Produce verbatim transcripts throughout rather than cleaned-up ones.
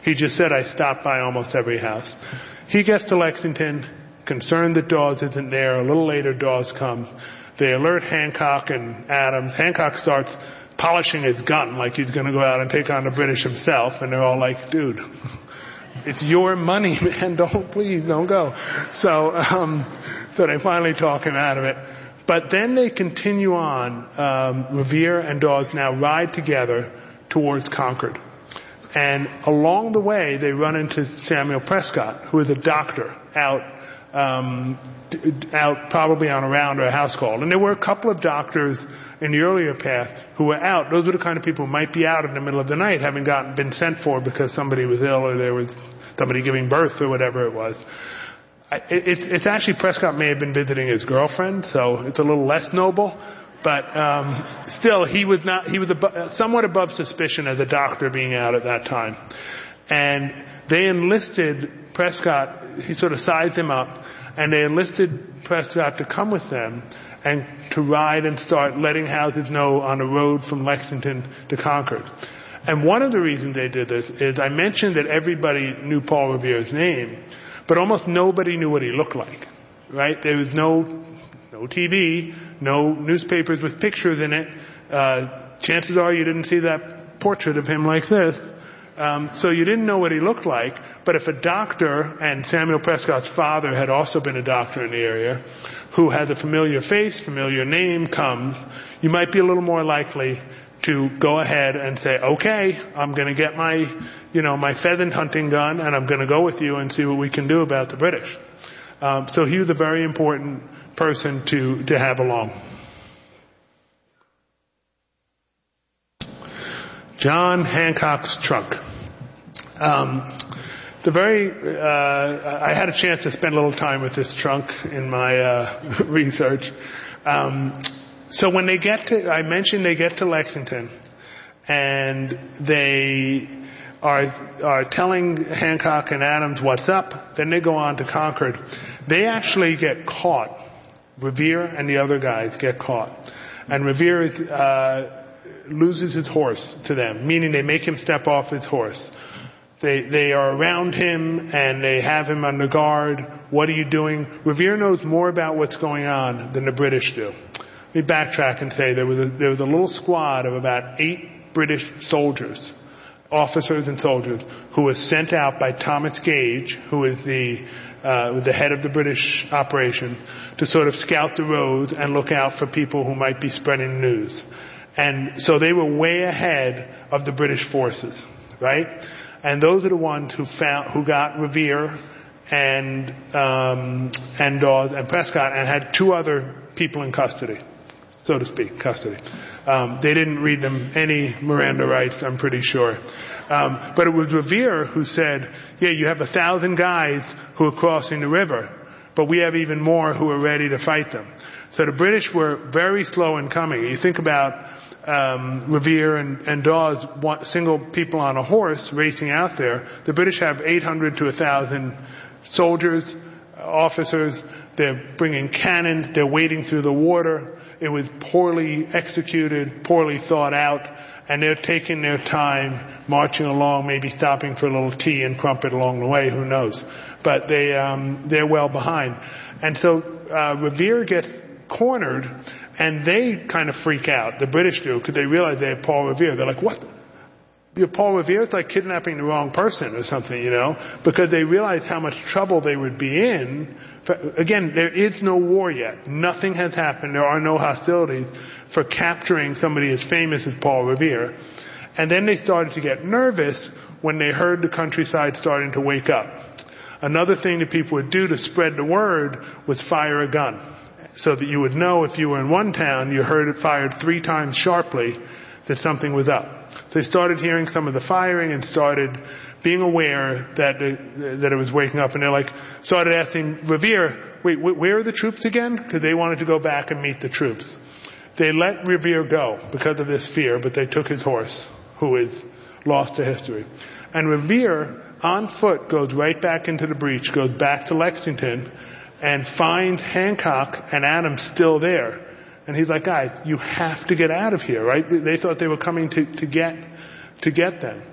He just said, I stopped by almost every house. He gets to Lexington, concerned that Dawes isn't there. A little later, Dawes comes. They alert Hancock and Adams. Hancock starts polishing his gun like he's going to go out and take on the British himself. And they're all like, dude, it's your money, man. Don't, please, don't go. So, um, so they finally talk him out of it. But then they continue on. Um, Revere and Dawes now ride together towards Concord. And along the way, they run into Samuel Prescott, who is a doctor out, um, out probably on a round or a house call. And there were a couple of doctors in the earlier path who were out. Those were the kind of people who might be out in the middle of the night, having gotten, been sent for because somebody was ill or there was somebody giving birth or whatever it was. It's, it's actually Prescott may have been visiting his girlfriend, so it's a little less noble. But um, still, he was not. He was above, somewhat above suspicion as a doctor being out at that time. And they enlisted Prescott. He sort of sized him up, and they enlisted Prescott to come with them and to ride and start letting houses know on the road from Lexington to Concord. And one of the reasons they did this is I mentioned that everybody knew Paul Revere's name, but almost nobody knew what he looked like. Right? There was no. No T V, no newspapers with pictures in it. Uh, chances are you didn't see that portrait of him like this. Um, so you didn't know what he looked like. But if a doctor, and Samuel Prescott's father had also been a doctor in the area, who had a familiar face, familiar name comes, you might be a little more likely to go ahead and say, okay, I'm going to get my, you know, my pheasant hunting gun and I'm going to go with you and see what we can do about the British. Um, so he was a very important person to, to have along. John Hancock's trunk. Um, the very, uh, I had a chance to spend a little time with this trunk in my, uh, research. Um, so when they get to, I mentioned they get to Lexington and they are, are telling Hancock and Adams what's up. Then they go on to Concord. They actually get caught. Revere and the other guys get caught. And Revere uh, loses his horse to them, meaning they make him step off his horse. They they are around him and they have him under guard. What are you doing? Revere knows more about what's going on than the British do. Let me backtrack and say there was a, there was a little squad of about eight British soldiers, officers and soldiers, who was sent out by Thomas Gage, who is the Uh, the head of the British operation, to sort of scout the roads and look out for people who might be spreading news. And so they were way ahead of the British forces, right? And those are the ones who found, who got Revere and, um, and Dawes and Prescott and had two other people in custody, so to speak, custody. Um, they didn't read them any Miranda rights, I'm pretty sure. Um, but it was Revere who said, yeah, you have a thousand guys who are crossing the river, but we have even more who are ready to fight them. So the British were very slow in coming. You think about um, Revere and, and Dawes, one, single people on a horse racing out there. The British have eight hundred to one thousand soldiers, officers. They're bringing cannon. They're wading through the water. It was poorly executed, poorly thought out. And they're taking their time, marching along, maybe stopping for a little tea and crumpet along the way, who knows. But they, um, they're well behind. And so, uh, Revere gets cornered, and they kind of freak out. The British do, because they realize they have Paul Revere. They're like, what? You're Paul Revere? It's like kidnapping the wrong person or something, you know? Because they realize how much trouble they would be in. Again, there is no war yet. Nothing has happened. There are no hostilities for capturing somebody as famous as Paul Revere. And then they started to get nervous when they heard the countryside starting to wake up. Another thing that people would do to spread the word was fire a gun, so that you would know if you were in one town, you heard it fired three times sharply, that something was up. So they started hearing some of the firing and started being aware that it, that it was waking up. And they like started asking Revere, wait, where are the troops again? Because they wanted to go back and meet the troops. They let Revere go because of this fear, but they took his horse, who is lost to history. And Revere, on foot, goes right back into the breach, goes back to Lexington, and finds Hancock and Adams still there. And he's like, guys, you have to get out of here, right? They thought they were coming to, to get, to get them.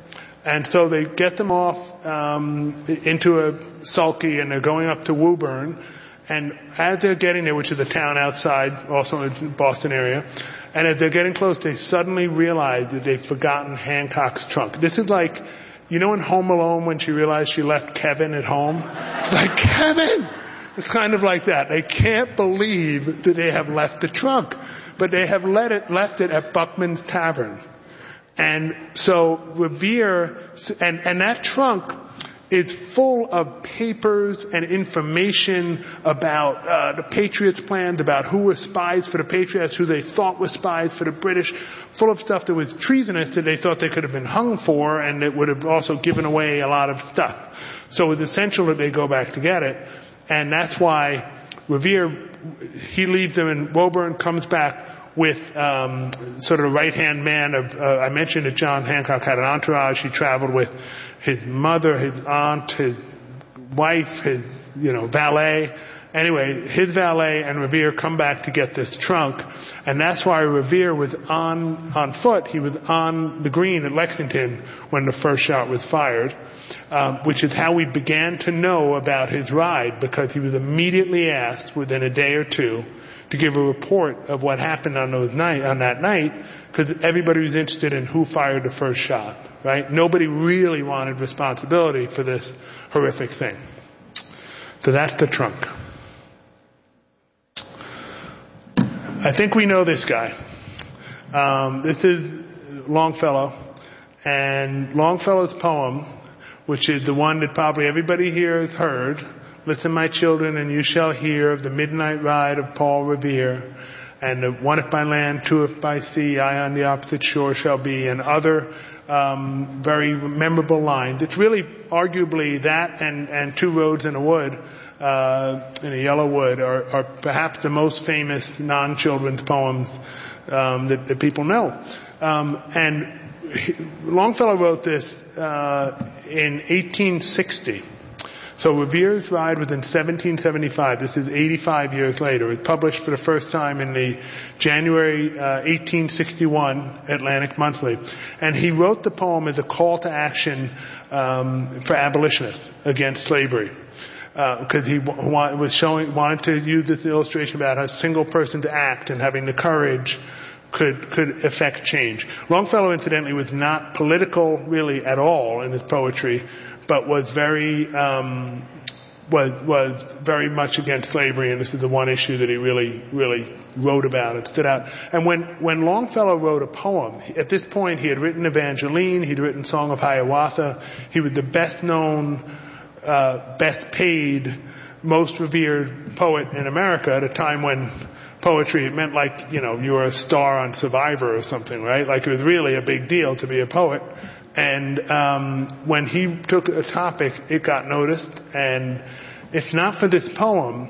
And so they get them off um, into a sulky, and they're going up to Woburn. And as they're getting there, which is a town outside, also in the Boston area, and as they're getting close, they suddenly realize that they've forgotten Hancock's trunk. This is like, you know in Home Alone when she realized she left Kevin at home? It's like, Kevin! It's kind of like that. They can't believe that they have left the trunk. But they have let it, left it at Buckman's Tavern. And so Revere, and, and that trunk is full of papers and information about uh, the Patriots' plans, about who were spies for the Patriots, who they thought were spies for the British, full of stuff that was treasonous that they thought they could have been hung for, and it would have also given away a lot of stuff. So it was essential that they go back to get it, and that's why Revere, he leaves them in Woburn, comes back with um sort of the right-hand man of, uh, I mentioned that John Hancock had an entourage. He traveled with his mother, his aunt, his wife, his, you know, valet. Anyway, his valet and Revere come back to get this trunk, and that's why Revere was on, on foot. He was on the green at Lexington when the first shot was fired, um, which is how we began to know about his ride, because he was immediately asked within a day or two to give a report of what happened on those night, on that night, because everybody was interested in who fired the first shot, right? Nobody really wanted responsibility for this horrific thing. So that's the trunk. I think we know this guy. Um, this is Longfellow, and Longfellow's poem, which is the one that probably everybody here has heard, "Listen, my children, and you shall hear of the midnight ride of Paul Revere, and the one if by land, two if by sea, I on the opposite shore shall be," and other um, very memorable lines. It's really arguably that and, and Two Roads in a Wood, uh, in a Yellow Wood, are, are perhaps the most famous non-children's poems um, that, that people know. Um, and he, Longfellow wrote this uh, in eighteen sixty. So Revere's ride was in seventeen seventy-five. This is eighty-five years later. It was published for the first time in the January uh, eighteen sixty-one Atlantic Monthly. And he wrote the poem as a call to action um, for abolitionists against slavery. Because uh, he wa- was showing, wanted to use this illustration about how a single person to act and having the courage could could affect change. Longfellow, incidentally, was not political really at all in his poetry, but was very um, was was very much against slavery, and this is the one issue that he really really wrote about and stood out. And when when Longfellow wrote a poem, at this point he had written Evangeline, he'd written Song of Hiawatha. He was the best known, uh, best paid, most revered poet in America at a time when poetry, it meant like, you know, you were a star on Survivor or something, right? Like it was really a big deal to be a poet. And um when he took a topic, it got noticed. And if not for this poem,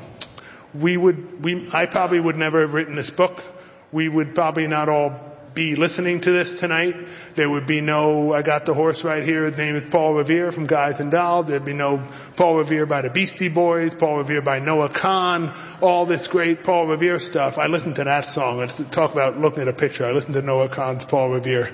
we would, we, I probably would never have written this book. We would probably not all be listening to this tonight. There would be no, I got the horse right here, his name is Paul Revere from Guys and Dolls. There'd be no Paul Revere by the Beastie Boys, Paul Revere by Noah Kahn, all this great Paul Revere stuff. I listened to that song. Let's talk about looking at a picture. I listened to Noah Kahn's Paul Revere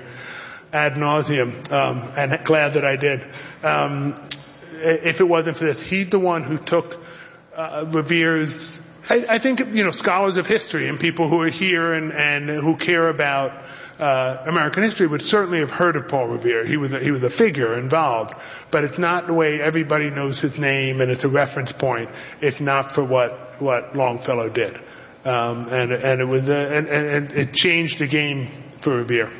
ad nauseum, um, and glad that I did. Um, if it wasn't for this, he's the one who took uh, Revere's, I, I think, you know, scholars of history and people who are here and, and who care about uh, American history would certainly have heard of Paul Revere. He was a, he was a figure involved, but it's not the way everybody knows his name, and it's a reference point, if not for what what Longfellow did. Um, and and it was a, and, and it changed the game for Revere.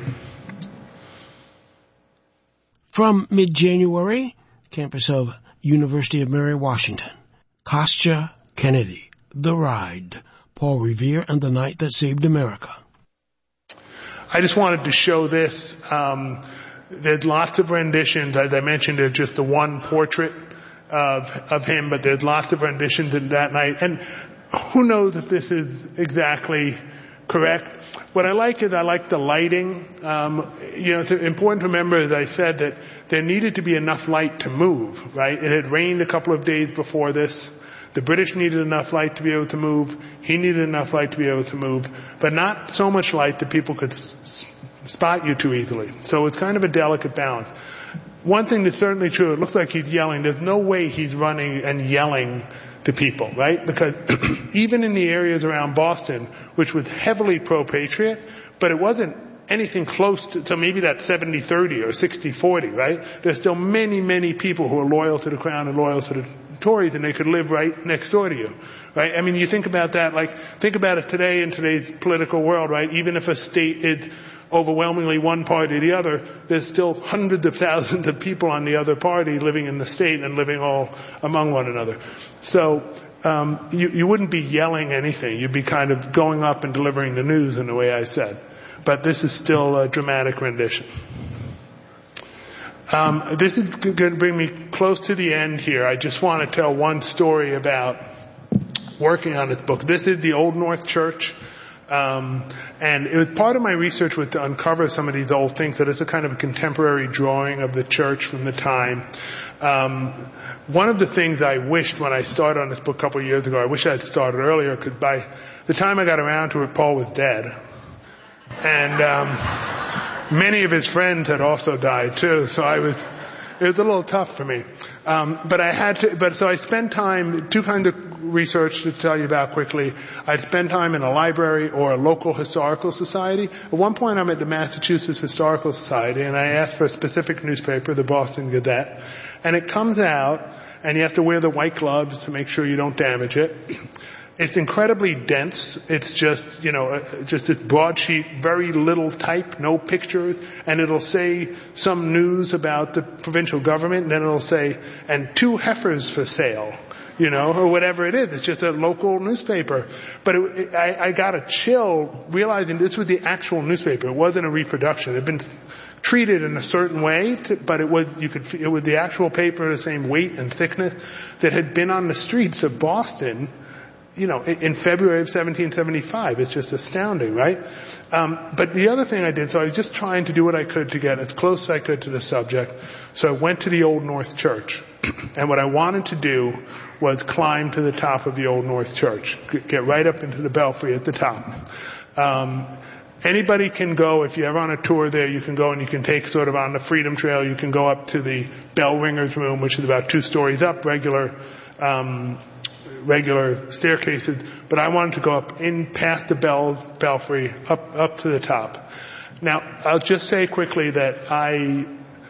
From mid-January, campus of University of Mary Washington, Kostya Kennedy, The Ride, Paul Revere and the Night That Saved America. I just wanted to show this. Um, there's lots of renditions. As I mentioned, there's just the one portrait of of him, but there's lots of renditions in that night. And who knows if this is exactly correct. What I like is I like the lighting. Um, you know, it's important to remember, as I said, that there needed to be enough light to move, right? It had rained a couple of days before this. The British needed enough light to be able to move. He needed enough light to be able to move, but not so much light that people could s- spot you too easily. So it's kind of a delicate balance. one thing that's certainly true, it looks like he's yelling. There's no way he's running and yelling to people, right? Because even in the areas around Boston, which was heavily pro-patriot, but it wasn't anything close to, to maybe that seventy thirty or sixty forty, right? There's still many, many people who are loyal to the Crown and loyal to the Tories, and they could live right next door to you, right? I mean, you think about that, like, think about it today in today's political world, right? Even if a state is overwhelmingly one party or the other, there's still hundreds of thousands of people on the other party living in the state and living all among one another. So, um, you, you wouldn't be yelling anything. You'd be kind of going up and delivering the news in the way I said. But this is still a dramatic rendition. Um, this is going to bring me close to the end here. I just want to tell one story about working on this book. This is the Old North Church. Um, and it was part of my research was to uncover some of these old things. So it's a kind of a contemporary drawing of the church from the time. Um, one of the things I wished when I started on this book a couple of years ago, I wish I had started earlier, because by the time I got around to it, Paul was dead. And um, many of his friends had also died too, so I was, it was a little tough for me. Um, but I had to, but so I spent time, two kinds of research to tell you about quickly. I'd spend time in a library or a local historical society. At one point I'm at the Massachusetts Historical Society, and I asked for a specific newspaper, the Boston Gazette, and it comes out, and you have to wear the white gloves to make sure you don't damage it. It's incredibly dense. It's just, you know, just this broadsheet, very little type, no pictures, and it'll say some news about the provincial government, and then it'll say, and two heifers for sale, you know, or whatever it is. It's just a local newspaper. But it, it, I, I got a chill realizing this was the actual newspaper. It wasn't a reproduction. It had been treated in a certain way, to, but it was, you could, it was the actual paper, the same weight and thickness that had been on the streets of Boston, you know, in February of seventeen seventy-five. It's just astounding, right? Um, but the other thing I did, so I was just trying to do what I could to get as close as I could to the subject. So I went to the Old North Church. And what I wanted to do was climb to the top of the Old North Church. Get right up into the belfry at the top. Um, anybody can go, if you're ever on a tour there, you can go and you can take sort of on the Freedom Trail, you can go up to the bell ringer's room, which is about two stories up, regular, um, regular staircases, but I wanted to go up in past the bell, belfry, up, up to the top. Now, I'll just say quickly that I,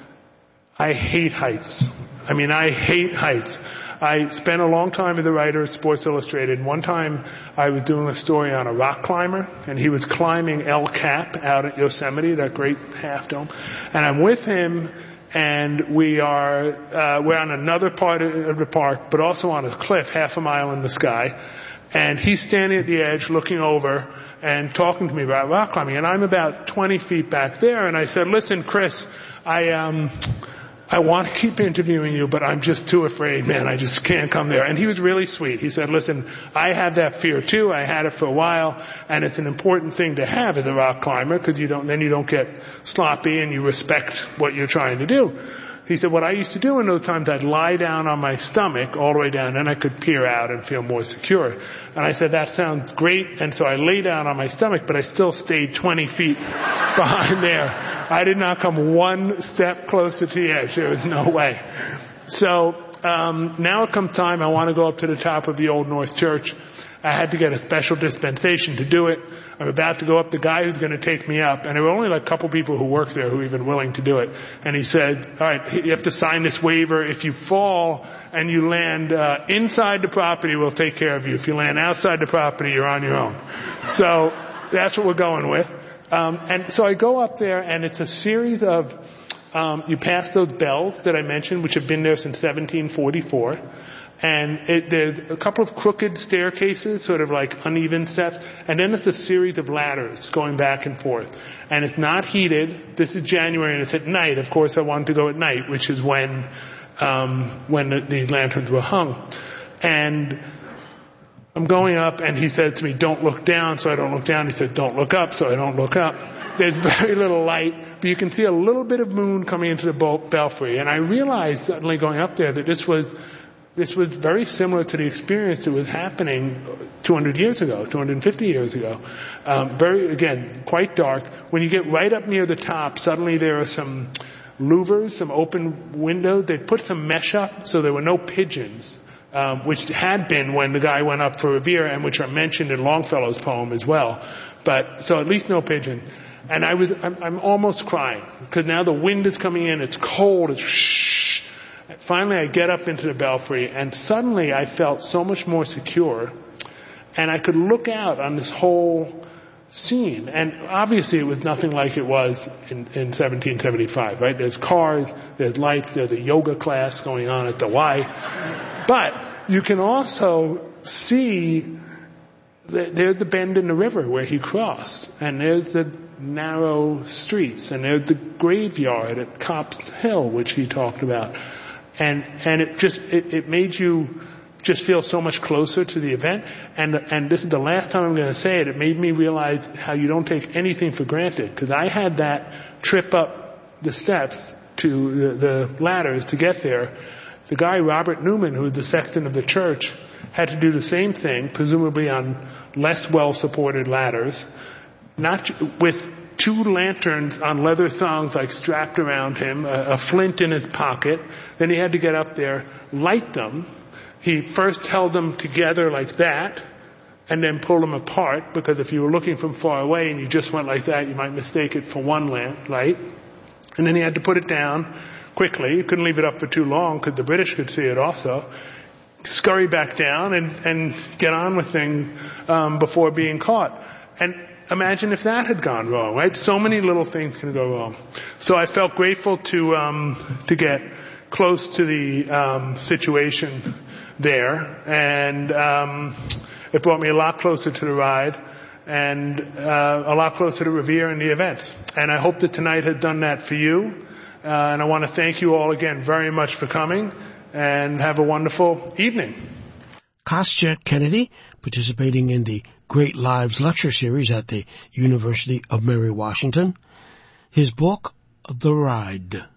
I hate heights. I mean, I hate heights. I spent a long time as a writer at Sports Illustrated. One time I was doing a story on a rock climber, and he was climbing El Cap out at Yosemite, that great half dome. And I'm with him, and we are, uh, we're on another part of the park, but also on a cliff half a mile in the sky. And he's standing at the edge looking over and talking to me about rock climbing. And I'm about twenty feet back there, and I said, listen, Chris, I, um, I want to keep interviewing you, but I'm just too afraid, man. I just can't come there. And he was really sweet. He said, listen, I have that fear too. I had it for a while, and it's an important thing to have as a rock climber, because you don't, then you don't get sloppy and you respect what you're trying to do. He said, what I used to do in those times, I'd lie down on my stomach all the way down, and I could peer out and feel more secure. And I said, that sounds great. And so I lay down on my stomach, but I still stayed twenty feet behind there. I did not come one step closer to the edge. There was no way. So um, now it comes time. I want to go up to the top of the Old North Church. I had to get a special dispensation to do it. I'm about to go up. The guy who's going to take me up, and there were only like a couple people who work there who were even willing to do it. And he said, all right, you have to sign this waiver. If you fall and you land uh, inside the property, we'll take care of you. If you land outside the property, you're on your own. So that's what we're going with. Um, and so I go up there, and it's a series of, um, you pass those bells that I mentioned, which have been there since seventeen forty-four. And it, there's a couple of crooked staircases, sort of like uneven steps, and then it's a series of ladders going back and forth. And it's not heated. This is January, and it's at night. Of course, I wanted to go at night, which is when um, when the, these lanterns were hung. And I'm going up, and he said to me, don't look down, so I don't look down. He said, don't look up, so I don't look up. There's very little light, but you can see a little bit of moon coming into the belfry. And I realized suddenly going up there that this was This was very similar to the experience that was happening two hundred years ago, two hundred fifty years ago. Um, very, again, quite dark. When you get right up near the top, suddenly there are some louvers, some open windows. They put some mesh up so there were no pigeons, um, which had been when the guy went up for Revere, and which are mentioned in Longfellow's poem as well. But so at least no pigeon. And I was, I'm, I'm almost crying because now the wind is coming in. It's cold. It's shh. Finally, I get up into the belfry, and suddenly I felt so much more secure, and I could look out on this whole scene. And obviously, it was nothing like it was in, in seventeen seventy-five. Right? There's cars, there's lights, there's a yoga class going on at the Y. But you can also see that there's the bend in the river where he crossed, and there's the narrow streets, and there's the graveyard at Copp's Hill, which he talked about. And, and it just, it, it made you just feel so much closer to the event. And, and this is the last time I'm going to say it. It made me realize how you don't take anything for granted. Cause I had that trip up the steps to the, the ladders to get there. The guy, Robert Newman, who was the sexton of the church, had to do the same thing, presumably on less well-supported ladders, not with two lanterns on leather thongs like strapped around him, a, a flint in his pocket. Then he had to get up there, light them. He first held them together like that, and then pulled them apart, because if you were looking from far away and you just went like that, you might mistake it for one lamp light. And then he had to put it down quickly. He couldn't leave it up for too long because the British could see it also. Scurry back down and, and get on with things um, before being caught. And imagine if that had gone wrong, right? So many little things can go wrong. So I felt grateful to um, to get close to the um, situation there, and um, it brought me a lot closer to the ride, and uh, a lot closer to Revere and the events. And I hope that tonight has done that for you. Uh, and I want to thank you all again very much for coming, and have a wonderful evening. Kostya Kennedy, participating in the Great Lives Lecture Series at the University of Mary Washington. His book, The Ride.